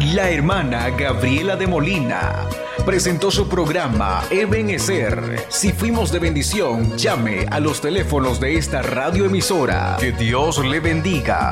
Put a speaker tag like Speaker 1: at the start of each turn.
Speaker 1: La hermana Gabriela de Molina presentó su programa Ebenecer. Si fuimos de bendición, llame a los teléfonos de esta radioemisora. Que Dios le bendiga.